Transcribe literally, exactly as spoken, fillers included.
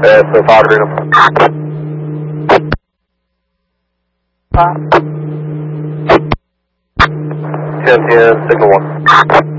That's the five Reno. ten ten, signal one.